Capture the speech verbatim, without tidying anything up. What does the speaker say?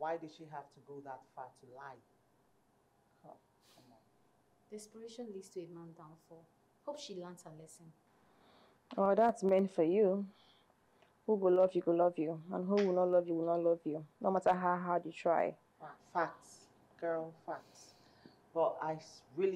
why did she have to go that far to lie? Oh, come on. Desperation leads to a man's downfall. Hope she learns her lesson. Oh, that's meant for you. Who will love you, will love you. And who will not love you, will not love you. No matter how hard you try. Facts, girl, facts. But I really